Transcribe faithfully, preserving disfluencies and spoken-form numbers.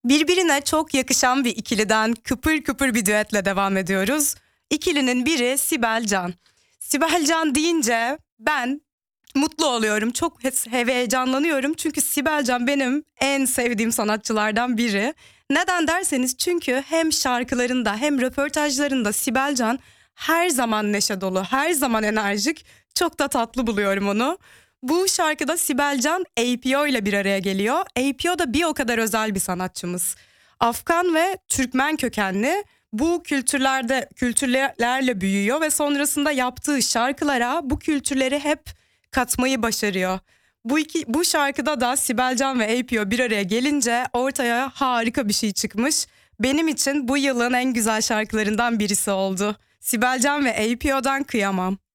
Birbirine çok yakışan bir ikiliden kıpır kıpır bir düetle devam ediyoruz. İkilinin biri Sibel Can. Sibel Can deyince ben mutlu oluyorum. Çok he- heyecanlanıyorum. Çünkü Sibel Can benim en sevdiğim sanatçılardan biri. Neden derseniz çünkü hem şarkılarında hem röportajlarında Sibel Can her zaman neşe dolu, her zaman enerjik. Çok da tatlı buluyorum onu. Bu şarkıda Sibel Can A P O ile bir araya geliyor. A P O da bir o kadar özel bir sanatçımız. Afgan ve Türkmen kökenli, bu kültürlerde kültürlerle büyüyor ve sonrasında yaptığı şarkılara bu kültürleri hep katmayı başarıyor. Bu iki bu şarkıda da Sibel Can ve A P O bir araya gelince ortaya harika bir şey çıkmış. Benim için bu yılın en güzel şarkılarından birisi oldu. Sibel Can ve A P O'dan Kıyamam.